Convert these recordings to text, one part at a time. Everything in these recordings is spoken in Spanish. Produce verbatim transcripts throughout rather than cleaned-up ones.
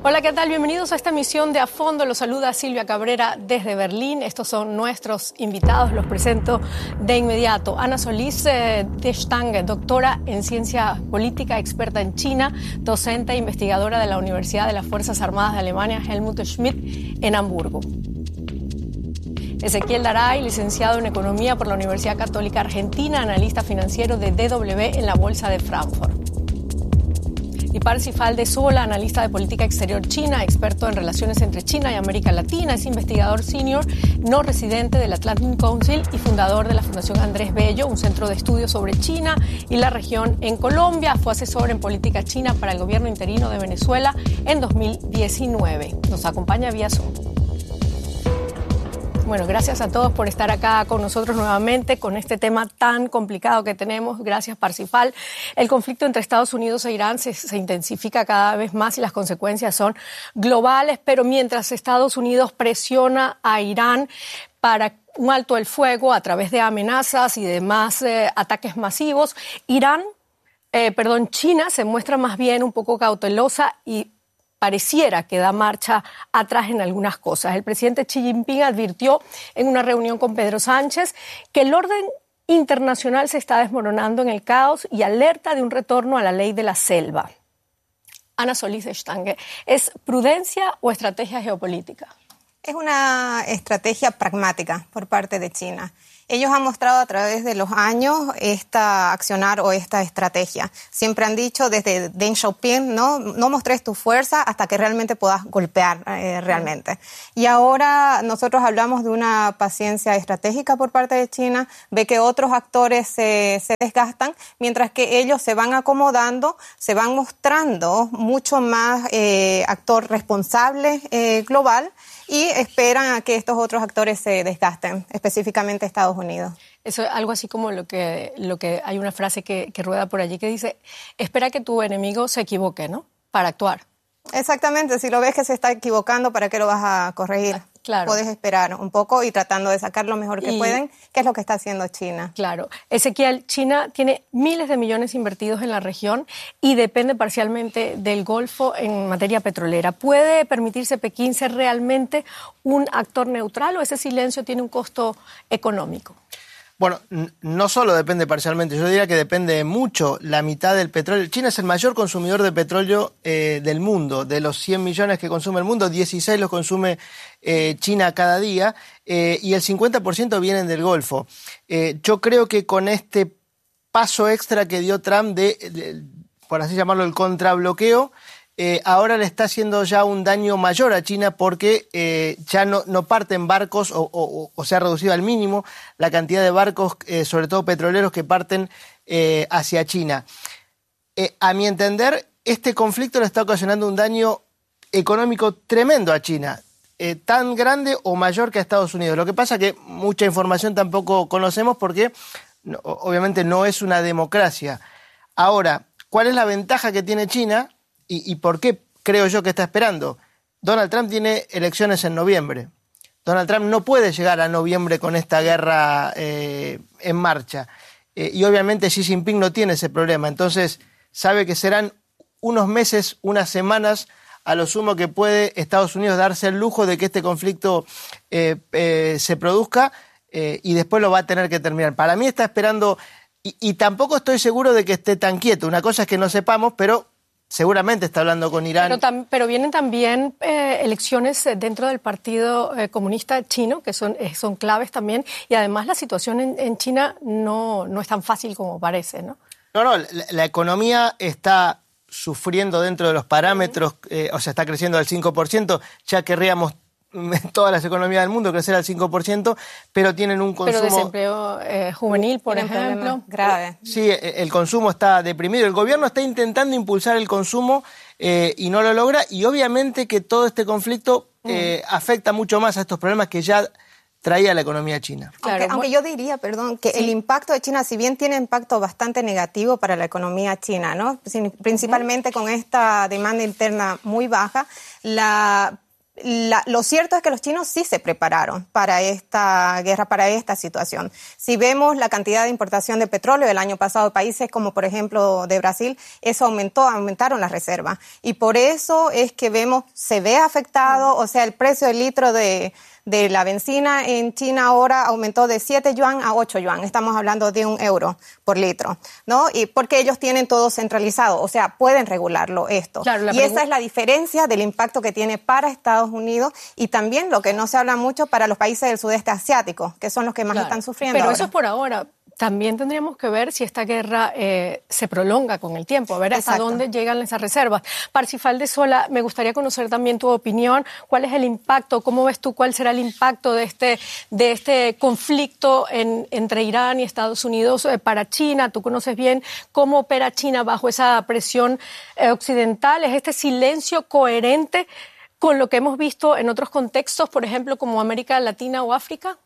Hola, ¿qué tal? Bienvenidos a esta emisión de A Fondo. Los saluda Silvia Cabrera desde Berlín. Estos son nuestros invitados. Los presento de inmediato. Ana Solís de Stange, doctora en ciencia política, experta en China, docente e investigadora de la Universidad de las Fuerzas Armadas de Alemania, Helmut Schmidt, en Hamburgo. Ezequiel Daray, licenciado en Economía por la Universidad Católica Argentina, analista financiero de D W en la Bolsa de Frankfurt. Y Parsifal de Sola, analista de política exterior china, experto en relaciones entre China y América Latina, es investigador senior no residente del Atlantic Council y fundador de la Fundación Andrés Bello, un centro de estudios sobre China y la región en Colombia. Fue asesor en política china para el gobierno interino de Venezuela en dos mil diecinueve. Nos acompaña vía Zoom. Bueno, gracias a todos por estar acá con nosotros nuevamente con este tema tan complicado que tenemos. Gracias, Parsifal. El conflicto entre Estados Unidos e Irán se, se intensifica cada vez más y las consecuencias son globales, pero mientras Estados Unidos presiona a Irán para un alto el fuego a través de amenazas y demás eh, ataques masivos, Irán, eh, perdón, China se muestra más bien un poco cautelosa y pareciera que da marcha atrás en algunas cosas. El presidente Xi Jinping advirtió en una reunión con Pedro Sánchez que el orden internacional se está desmoronando en el caos y alerta de un retorno a la ley de la selva. Ana Solís de Stange, ¿es prudencia o estrategia geopolítica? Es una estrategia pragmática por parte de China. Ellos han mostrado a través de los años esta accionar o esta estrategia. Siempre han dicho desde Deng Xiaoping, no, no mostres tu fuerza hasta que realmente puedas golpear eh, realmente. Y ahora nosotros hablamos de una paciencia estratégica por parte de China, ve que otros actores se, se desgastan, mientras que ellos se van acomodando, se van mostrando mucho más eh, actor responsable eh, global, y esperan a que estos otros actores se desgasten, específicamente Estados Unidos. Eso es algo así como lo que, lo que hay una frase que, que rueda por allí que dice, espera que tu enemigo se equivoque, ¿no? Para actuar. Exactamente, si lo ves que se está equivocando, ¿para qué lo vas a corregir? Claro. Puedes esperar un poco y tratando de sacar lo mejor que y, pueden, que es lo que está haciendo China. Claro. Ezequiel, China tiene miles de millones invertidos en la región y depende parcialmente del Golfo en materia petrolera. ¿Puede permitirse Pekín ser realmente un actor neutral o ese silencio tiene un costo económico? Bueno, no solo depende parcialmente, yo diría que depende mucho la mitad del petróleo. China es el mayor consumidor de petróleo eh, del mundo. De los cien millones que consume el mundo, dieciséis los consume eh, China cada día eh, y el cincuenta por ciento vienen del Golfo. Eh, yo creo que con este paso extra que dio Trump de, de por así llamarlo, el contrabloqueo, Eh, ahora le está haciendo ya un daño mayor a China porque eh, ya no, no parten barcos o, o, o se ha reducido al mínimo la cantidad de barcos, eh, sobre todo petroleros, que parten eh, hacia China. Eh, a mi entender, este conflicto le está ocasionando un daño económico tremendo a China, eh, tan grande o mayor que a Estados Unidos. Lo que pasa es que mucha información tampoco conocemos porque no, obviamente no es una democracia. Ahora, ¿cuál es la ventaja que tiene China? ¿Y, ¿Y por qué creo yo que está esperando? Donald Trump tiene elecciones en noviembre. Donald Trump no puede llegar a noviembre con esta guerra eh, en marcha. Eh, y obviamente Xi Jinping no tiene ese problema. Entonces sabe que serán unos meses, unas semanas, a lo sumo que puede Estados Unidos darse el lujo de que este conflicto eh, eh, se produzca eh, y después lo va a tener que terminar. Para mí está esperando, y, y tampoco estoy seguro de que esté tan quieto. Una cosa es que no sepamos, pero seguramente está hablando con Irán. Pero, tam, pero vienen también eh, elecciones dentro del Partido eh, Comunista Chino, que son, eh, son claves también, y además la situación en, en China no, no es tan fácil como parece, ¿no? No, no, la, la economía está sufriendo dentro de los parámetros, eh, o sea, está creciendo al cinco por ciento, ya querríamos todas las economías del mundo crecer al cinco por ciento, pero tienen un consumo... Pero desempleo eh, juvenil, por ejemplo. Grave. Sí, el consumo está deprimido. El gobierno está intentando impulsar el consumo eh, y no lo logra. Y obviamente que todo este conflicto eh, mm. afecta mucho más a estos problemas que ya traía la economía china. Claro, aunque, aunque yo diría, perdón, que sí. el impacto de China, si bien tiene impacto bastante negativo para la economía china, ¿no? Principalmente uh-huh. con esta demanda interna muy baja, la La, lo cierto es que los chinos sí se prepararon para esta guerra, para esta situación. Si vemos la cantidad de importación de petróleo del año pasado de países como por ejemplo de Brasil, eso aumentó, aumentaron las reservas. Y por eso es que vemos, se ve afectado, o sea, el precio del litro de, de la benzina en China ahora aumentó de siete yuan a ocho yuan. Estamos hablando de un euro por litro, ¿no? Y porque ellos tienen todo centralizado, o sea, pueden regularlo esto. Claro, y esa es la diferencia del impacto que tiene para Estados Unidos y también lo que no se habla mucho para los países del sudeste asiático, que son los que más claro. están sufriendo Pero ahora. Eso es por ahora. También tendríamos que ver si esta guerra eh, se prolonga con el tiempo, a ver hasta Exacto. dónde llegan esas reservas. Parsifal de Sola, me gustaría conocer también tu opinión. ¿Cuál es el impacto? ¿Cómo ves tú cuál será el impacto de este, de este conflicto en, entre Irán y Estados Unidos eh, para China? Tú conoces bien cómo opera China bajo esa presión eh, occidental. ¿Es este silencio coherente con lo que hemos visto en otros contextos, por ejemplo, como América Latina o África?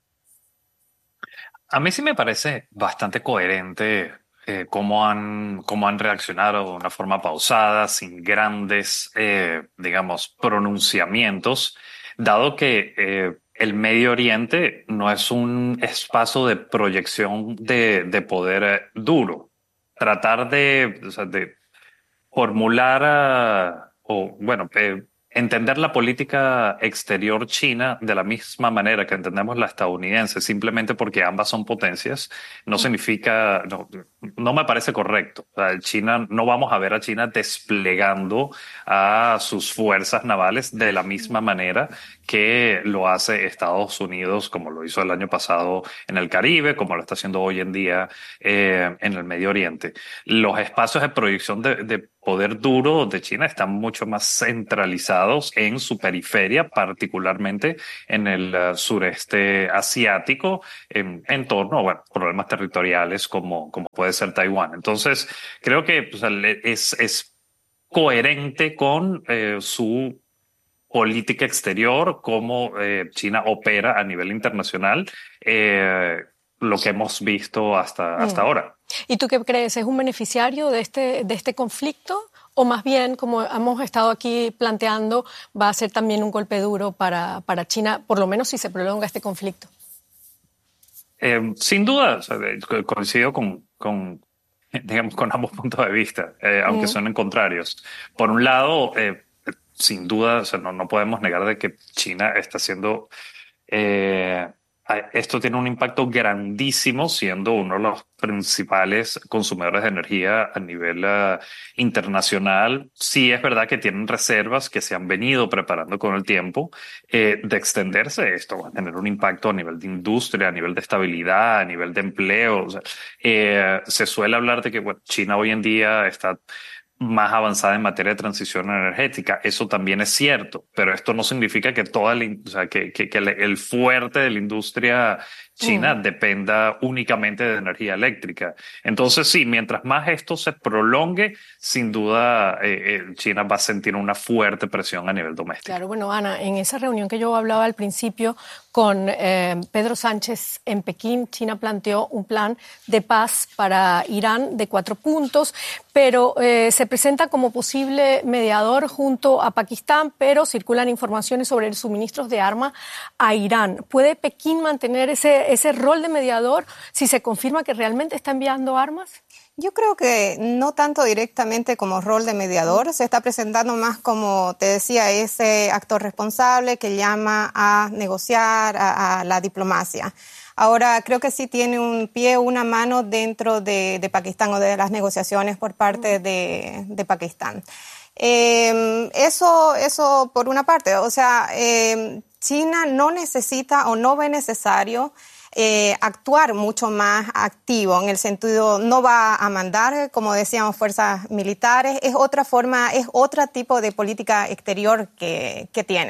A mí sí me parece bastante coherente eh, cómo han, cómo han reaccionado de una forma pausada, sin grandes, eh, digamos, pronunciamientos, dado que eh, el Medio Oriente no es un espacio de proyección de, de poder eh, duro. Tratar de, o sea, de formular uh, o, bueno, eh, entender la política exterior china de la misma manera que entendemos la estadounidense, simplemente porque ambas son potencias, no significa, no, no me parece correcto. O sea, China, no vamos a ver a China desplegando a sus fuerzas navales de la misma manera que lo hace Estados Unidos, como lo hizo el año pasado en el Caribe, como lo está haciendo hoy en día eh, en el Medio Oriente. Los espacios de proyección de, de poder duro de China están mucho más centralizados en su periferia, particularmente en el uh, sureste asiático, en, en torno a bueno, problemas territoriales como, como puede ser Taiwán. Entonces, creo que pues, es, es coherente con eh, su política exterior, cómo eh, China opera a nivel internacional, eh, lo que hemos visto hasta, hasta mm. ahora. ¿Y tú qué crees? ¿Es un beneficiario de este, de este conflicto? ¿O más bien, como hemos estado aquí planteando, va a ser también un golpe duro para, para China, por lo menos si se prolonga este conflicto? Eh, sin duda, o sea, coincido con, con, digamos, con ambos puntos de vista, eh, aunque mm. suenen contrarios. Por un lado, eh, sin duda, o sea, no, no podemos negar de que China está haciendo... Eh, Esto tiene un impacto grandísimo, siendo uno de los principales consumidores de energía a nivel uh, internacional. Sí es verdad que tienen reservas que se han venido preparando con el tiempo eh, de extenderse. Esto va a tener un impacto a nivel de industria, a nivel de estabilidad, a nivel de empleo. O sea, eh, se suele hablar de que bueno, China hoy en día está más avanzada en materia de transición energética. Eso también es cierto, pero esto no significa que toda la, o sea, que, que, que el fuerte de la industria china mm. dependa únicamente de energía eléctrica. Entonces, sí, mientras más esto se prolongue, sin duda eh, eh, China va a sentir una fuerte presión a nivel doméstico. Claro, bueno, Ana, en esa reunión que yo hablaba al principio con eh, Pedro Sánchez en Pekín, China planteó un plan de paz para Irán de cuatro puntos, pero eh, se presenta como posible mediador junto a Pakistán, pero circulan informaciones sobre el suministro de armas a Irán. ¿Puede Pekín mantener ese, ese rol de mediador si se confirma que realmente está enviando armas? Yo creo que no tanto directamente como rol de mediador, se está presentando más como, te decía, ese actor responsable que llama a negociar, a, a la diplomacia. Ahora, creo que sí tiene un pie o una mano dentro de, de Pakistán o de las negociaciones por parte de, de Pakistán. Eh, eso, eso por una parte, o sea, eh, China no necesita o no ve necesario Eh, actuar mucho más activo, en el sentido, no va a mandar, como decíamos, fuerzas militares, es otra forma, es otro tipo de política exterior que, que tiene.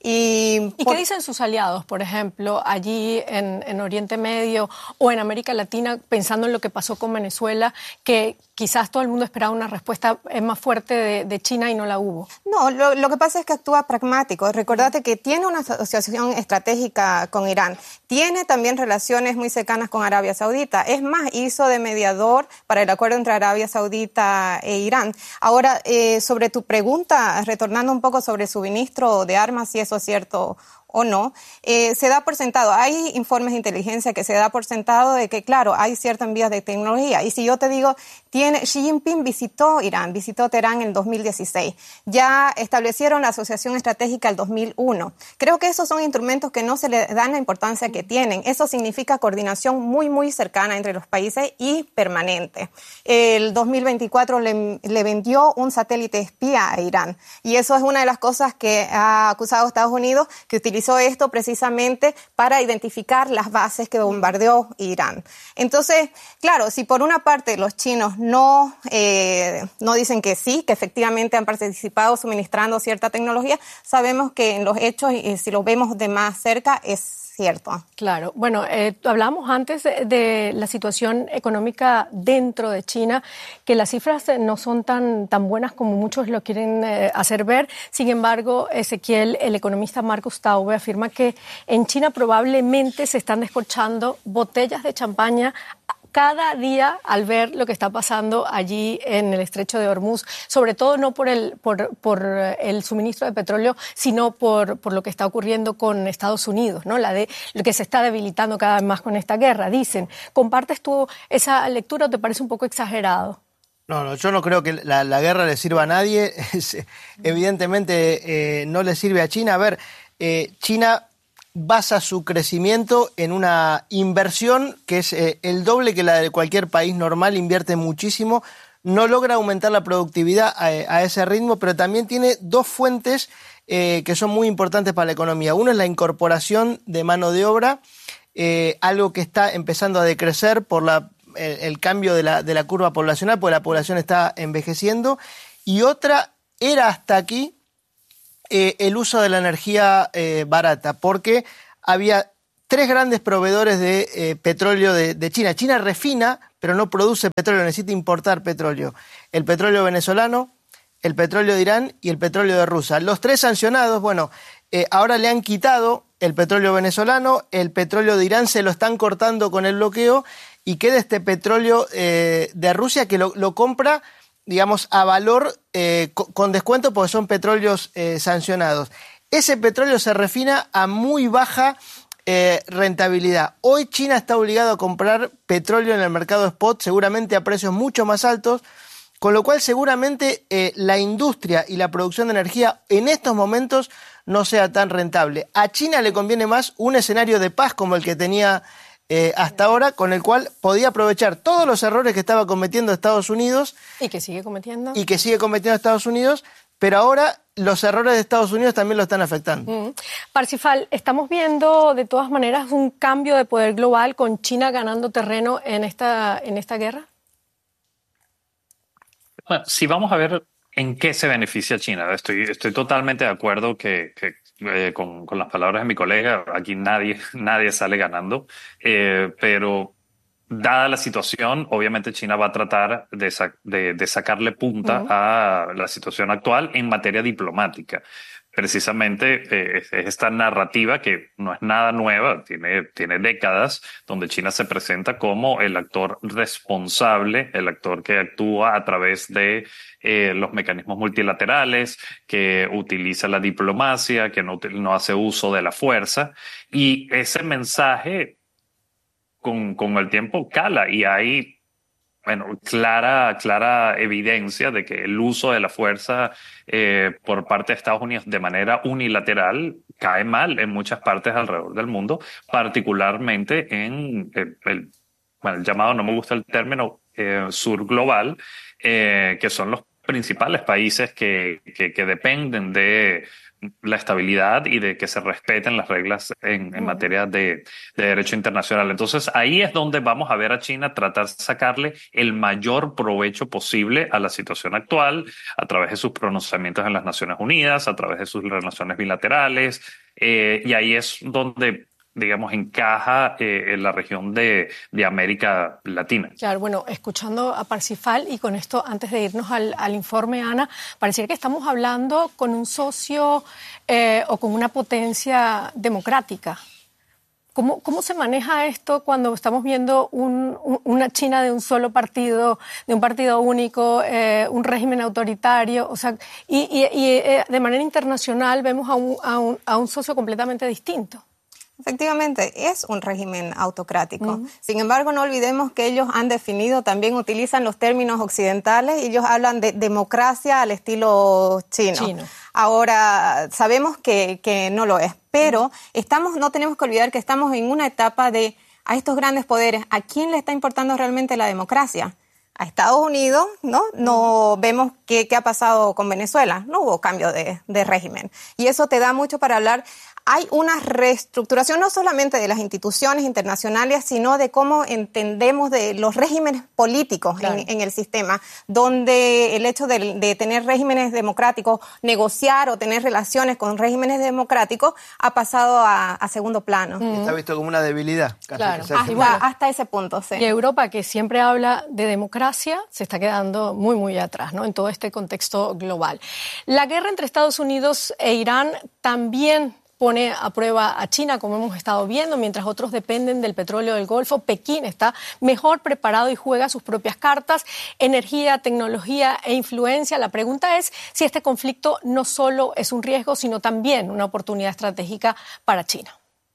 Y, ¿Y por... qué dicen sus aliados, por ejemplo, allí en, en Oriente Medio o en América Latina, pensando en lo que pasó con Venezuela, que quizás todo el mundo esperaba una respuesta más fuerte de, de China y no la hubo? No, lo, lo que pasa es que actúa pragmático. Recordate que tiene una asociación estratégica con Irán, tiene también relaciones muy cercanas con Arabia Saudita. Es más, hizo de mediador para el acuerdo entre Arabia Saudita e Irán. Ahora, eh, sobre tu pregunta, retornando un poco sobre el suministro de armas, si eso es cierto o no, eh, se da por sentado, hay informes de inteligencia que se da por sentado de que, claro, hay ciertas envíos de tecnología. Y si yo te digo, tiene, Xi Jinping visitó Irán, visitó Teherán en el dos mil dieciséis, ya establecieron la asociación estratégica el dos mil uno. Creo que esos son instrumentos que no se le dan la importancia que tienen. Eso significa coordinación muy, muy cercana entre los países y permanente. El dos mil veinticuatro le, le vendió un satélite espía a Irán, y eso es una de las cosas que ha acusado a Estados Unidos, que utilizó esto precisamente para identificar las bases que bombardeó Irán. Entonces, claro, si por una parte los chinos no, eh, no dicen que sí, que efectivamente han participado suministrando cierta tecnología, sabemos que en los hechos, y si lo vemos de más cerca, es cierto. Claro. Bueno, eh, hablábamos antes de, de la situación económica dentro de China, que las cifras no son tan, tan buenas como muchos lo quieren eh, hacer ver. Sin embargo, Ezequiel, el economista Marcus Taube, afirma que en China probablemente se están descorchando botellas de champaña cada día al ver lo que está pasando allí en el estrecho de Hormuz, sobre todo no por el, por, por el suministro de petróleo, sino por, por lo que está ocurriendo con Estados Unidos, ¿no? La de, lo que se está debilitando cada vez más con esta guerra, dicen. ¿Compartes tú esa lectura o te parece un poco exagerado? No, no, yo no creo que la, la guerra le sirva a nadie. Evidentemente eh, no le sirve a China. A ver, eh, China basa su crecimiento en una inversión que es eh, el doble que la de cualquier país normal, invierte muchísimo, no logra aumentar la productividad a, a ese ritmo, pero también tiene dos fuentes eh, que son muy importantes para la economía. Uno es la incorporación de mano de obra, eh, algo que está empezando a decrecer por la, el, el cambio de la, de la curva poblacional, porque la población está envejeciendo, y otra era hasta aquí Eh, el uso de la energía eh, barata, porque había tres grandes proveedores de eh, petróleo de, de China. China refina, pero no produce petróleo, necesita importar petróleo. El petróleo venezolano, el petróleo de Irán y el petróleo de Rusia. Los tres sancionados, bueno, eh, ahora le han quitado el petróleo venezolano, el petróleo de Irán se lo están cortando con el bloqueo y queda este petróleo eh, de Rusia que lo, lo compra, digamos, a valor eh, con descuento porque son petróleos eh, sancionados. Ese petróleo se refina a muy baja eh, rentabilidad. Hoy China está obligado a comprar petróleo en el mercado spot, seguramente a precios mucho más altos, con lo cual seguramente eh, la industria y la producción de energía en estos momentos no sea tan rentable. A China le conviene más un escenario de paz como el que tenía Eh, hasta ahora, con el cual podía aprovechar todos los errores que estaba cometiendo Estados Unidos. Y que sigue cometiendo. Y que sigue cometiendo Estados Unidos, pero ahora los errores de Estados Unidos también lo están afectando. Mm. Parsifal, estamos viendo de todas maneras un cambio de poder global con China ganando terreno en esta, en esta guerra. Bueno, si vamos a ver en qué se beneficia China, estoy, estoy totalmente de acuerdo que, que eh, con, con las palabras de mi colega, aquí nadie, nadie sale ganando, eh, pero dada la situación, obviamente China va a tratar de, sa- de, de sacarle punta Uh-huh. a la situación actual en materia diplomática. Precisamente eh, es esta narrativa que no es nada nueva, tiene, tiene décadas, donde China se presenta como el actor responsable, el actor que actúa a través de eh, los mecanismos multilaterales, que utiliza la diplomacia, que no, no hace uso de la fuerza. Y ese mensaje con, con el tiempo cala y hay, bueno, clara, clara evidencia de que el uso de la fuerza eh, por parte de Estados Unidos de manera unilateral cae mal en muchas partes alrededor del mundo, particularmente en el, el, bueno, el llamado, no me gusta el término, eh, sur global, eh, que son los principales países que, que, que dependen de la estabilidad y de que se respeten las reglas en, en materia de, de derecho internacional. Entonces ahí es donde vamos a ver a China tratar de sacarle el mayor provecho posible a la situación actual a través de sus pronunciamientos en las Naciones Unidas, a través de sus relaciones bilaterales, eh, y ahí es donde, digamos, encaja eh, en la región de, de América Latina. Claro, bueno, escuchando a Parsifal y con esto, antes de irnos al, al informe, Ana, pareciera que estamos hablando con un socio eh, o con una potencia democrática. ¿Cómo, cómo se maneja esto cuando estamos viendo un, un, una China de un solo partido, de un partido único, eh, un régimen autoritario? O sea, y, y, y eh, de manera internacional vemos a un, a un, a un socio completamente distinto. Efectivamente, es un régimen autocrático. Uh-huh. Sin embargo, no olvidemos que ellos han definido, también utilizan los términos occidentales, y ellos hablan de democracia al estilo chino. chino. Ahora, sabemos que, que no lo es, pero uh-huh. estamos, no tenemos que olvidar que estamos en una etapa de, a estos grandes poderes, ¿a quién le está importando realmente la democracia? A Estados Unidos, ¿no? No vemos qué, qué ha pasado con Venezuela. No hubo cambio de, de régimen. Y eso te da mucho para hablar. Hay una reestructuración no solamente de las instituciones internacionales, sino de cómo entendemos de los regímenes políticos claro. en, en el sistema, donde el hecho de, de tener regímenes democráticos, negociar o tener relaciones con regímenes democráticos, ha pasado a, a segundo plano. Mm. Está visto como una debilidad. Claro. Hasta, bueno, hasta ese punto, sí. Y Europa, que siempre habla de democracia, se está quedando muy, muy atrás, ¿no? En todo este contexto global. La guerra entre Estados Unidos e Irán también pone a prueba a China, como hemos estado viendo, mientras otros dependen del petróleo del Golfo. Pekín está mejor preparado y juega sus propias cartas, energía, tecnología e influencia. La pregunta es si este conflicto no solo es un riesgo, sino también una oportunidad estratégica para China.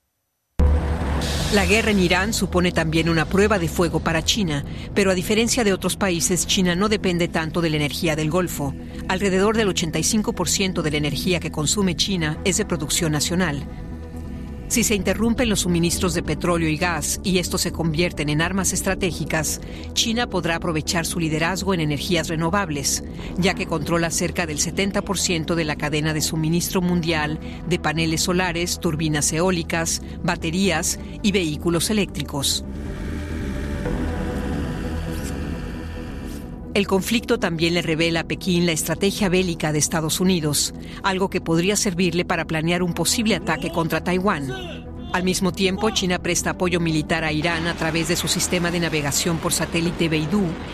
La guerra en Irán supone también una prueba de fuego para China, pero a diferencia de otros países, China no depende tanto de la energía del Golfo. Alrededor del ochenta y cinco por ciento de la energía que consume China es de producción nacional. Si se interrumpen los suministros de petróleo y gas y estos se convierten en armas estratégicas, China podrá aprovechar su liderazgo en energías renovables, ya que controla cerca del setenta por ciento de la cadena de suministro mundial de paneles solares, turbinas eólicas, baterías y vehículos eléctricos. El conflicto también le revela a Pekín la estrategia bélica de Estados Unidos, algo que podría servirle para planear un posible ataque contra Taiwán. Al mismo tiempo, China presta apoyo militar a Irán a través de su sistema de navegación por satélite Beidou